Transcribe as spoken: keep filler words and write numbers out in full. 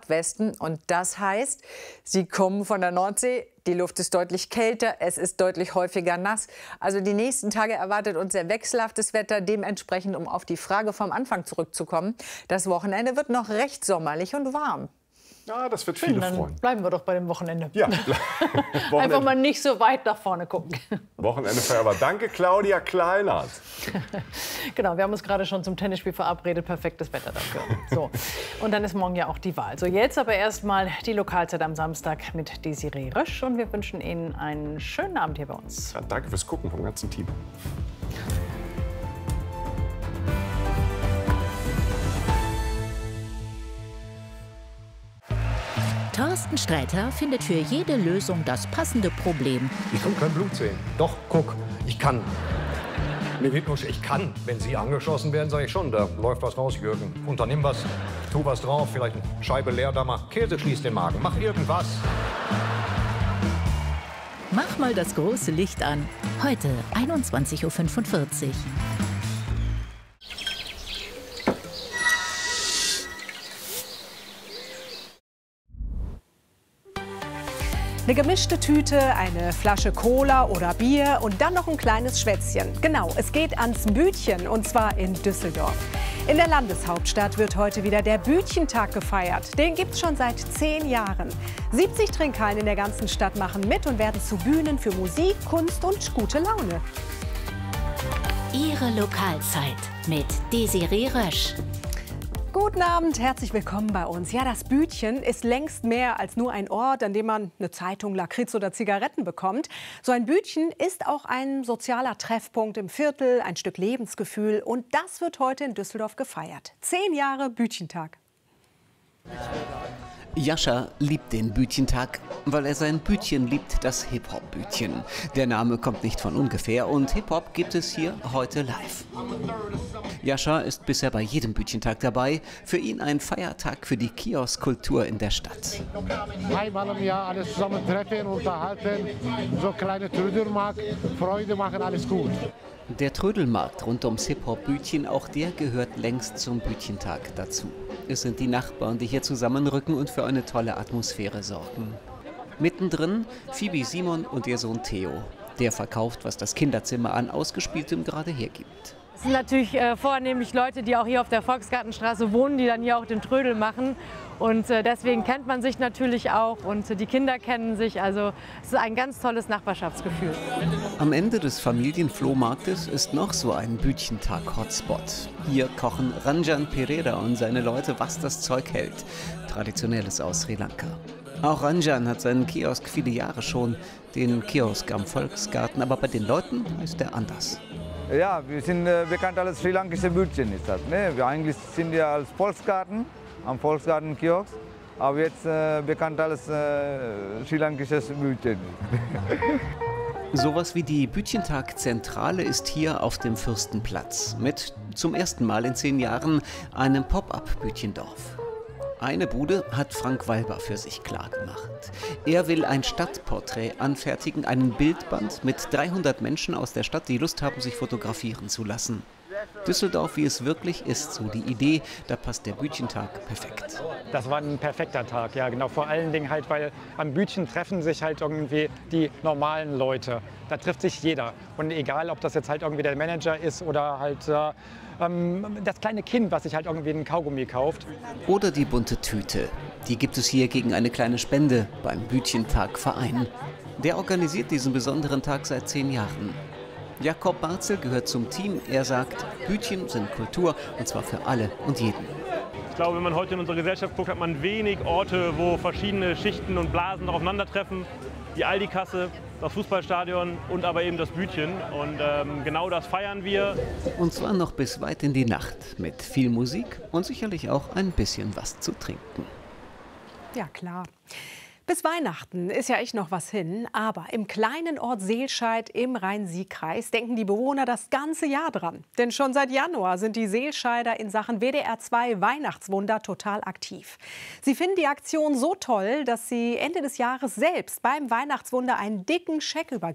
Nordwesten. Und das heißt, sie kommen von der Nordsee. Die Luft ist deutlich kälter, es ist deutlich häufiger nass. Also die nächsten Tage erwartet uns sehr wechselhaftes Wetter. Dementsprechend, um auf die Frage vom Anfang zurückzukommen, das Wochenende wird noch recht sommerlich und warm. Ja, das wird viele Dann freuen. bleiben wir doch bei dem Wochenende. Ja. Einfach mal nicht so weit nach vorne gucken. Wochenende Feuerwehr. Danke, Claudia Kleinert. Genau, wir haben uns gerade schon zum Tennisspiel verabredet. Perfektes Wetter dafür. So. Und dann ist morgen ja auch die Wahl. So, jetzt aber erstmal die Lokalzeit am Samstag mit Desiree Rösch. Und wir wünschen Ihnen einen schönen Abend hier bei uns. Ja, danke fürs Gucken vom ganzen Team. Thorsten Sträter findet für jede Lösung das passende Problem. Ich kann kein Blut sehen. Doch, guck, ich kann. Mir wird nur, ich kann. Wenn Sie angeschossen werden, sage ich schon, da läuft was raus, Jürgen. Unternimm was, tu was drauf, vielleicht eine Scheibe Leerdammer. Käse schließt den Magen, mach irgendwas. Mach mal das große Licht an. Heute einundzwanzig Uhr fünfundvierzig. Eine gemischte Tüte, eine Flasche Cola oder Bier und dann noch ein kleines Schwätzchen. Genau, es geht ans Bütchen und zwar in Düsseldorf. In der Landeshauptstadt wird heute wieder der Bütchentag gefeiert. Den gibt's schon seit zehn Jahren. siebzig Trinkhallen in der ganzen Stadt machen mit und werden zu Bühnen für Musik, Kunst und gute Laune. Ihre Lokalzeit mit Desiree Rösch. Guten Abend, herzlich willkommen bei uns. Ja, das Bütchen ist längst mehr als nur ein Ort, an dem man eine Zeitung, Lakritz oder Zigaretten bekommt. So ein Bütchen ist auch ein sozialer Treffpunkt im Viertel, ein Stück Lebensgefühl. Und das wird heute in Düsseldorf gefeiert. Zehn Jahre Bütchentag. Jascha liebt den Bütchentag, weil er sein Bütchen liebt, das Hip-Hop-Bütchen. Der Name kommt nicht von ungefähr und Hip-Hop gibt es hier heute live. Jascha ist bisher bei jedem Bütchentag dabei. Für ihn ein Feiertag für die Kioskkultur in der Stadt. Einmal im Jahr alles zusammen treffen, unterhalten, so kleine Trödelmarkt, Freude machen, alles gut. Der Trödelmarkt rund ums Hip-Hop-Bütchen, auch der gehört längst zum Bütchentag dazu. Es sind die Nachbarn, die hier zusammenrücken und für eine tolle Atmosphäre sorgen. Mittendrin Phoebe Simon und ihr Sohn Theo. Der verkauft, was das Kinderzimmer an Ausgespieltem gerade hergibt. Das sind natürlich äh, vornehmlich Leute, die auch hier auf der Volksgartenstraße wohnen, die dann hier auch den Trödel machen. Und äh, deswegen kennt man sich natürlich auch und äh, die Kinder kennen sich. Also es ist ein ganz tolles Nachbarschaftsgefühl. Am Ende des Familienflohmarktes ist noch so ein Bütchentag-Hotspot. Hier kochen Ranjan Pereira und seine Leute, was das Zeug hält. Traditionelles aus Sri Lanka. Auch Ranjan hat seinen Kiosk viele Jahre schon, den Kiosk am Volksgarten. Aber bei den Leuten ist er anders. Ja, wir sind äh, bekannt als Sri Lankische Bütchen. Ist das, ne? Wir eigentlich sind wir als Volksgarten, am Volksgarten-Kiosk, aber jetzt äh, bekannt als äh, Sri Lankisches Bütchen. Sowas wie die Bütchentag-Zentrale ist hier auf dem Fürstenplatz mit zum ersten Mal in zehn Jahren einem Pop-up-Bütchendorf. Eine Bude hat Frank Walber für sich klargemacht. Er will ein Stadtporträt anfertigen, einen Bildband mit dreihundert Menschen aus der Stadt, die Lust haben, sich fotografieren zu lassen. Düsseldorf, wie es wirklich ist, so die Idee, da passt der Bütchentag perfekt. Das war ein perfekter Tag, ja genau, vor allen Dingen halt, weil am Bütchen treffen sich halt irgendwie die normalen Leute. Da trifft sich jeder und egal, ob das jetzt halt irgendwie der Manager ist oder halt äh, ähm, das kleine Kind, was sich halt irgendwie einen Kaugummi kauft. Oder die bunte Tüte, die gibt es hier gegen eine kleine Spende beim Bütchentag-Verein. Der organisiert diesen besonderen Tag seit zehn Jahren. Jakob Barzel gehört zum Team. Er sagt, Bütchen sind Kultur und zwar für alle und jeden. Ich glaube, wenn man heute in unsere Gesellschaft guckt, hat man wenig Orte, wo verschiedene Schichten und Blasen aufeinandertreffen. Die Aldi-Kasse, das Fußballstadion und aber eben das Bütchen. Und ähm, genau das feiern wir. Und zwar noch bis weit in die Nacht mit viel Musik und sicherlich auch ein bisschen was zu trinken. Ja, klar. Bis Weihnachten ist ja echt noch was hin, aber im kleinen Ort Selscheid im Rhein-Sieg-Kreis denken die Bewohner das ganze Jahr dran. Denn schon seit Januar sind die Selscheider in Sachen W D R zwei Weihnachtswunder total aktiv. Sie finden die Aktion so toll, dass sie Ende des Jahres selbst beim Weihnachtswunder einen dicken Scheck über,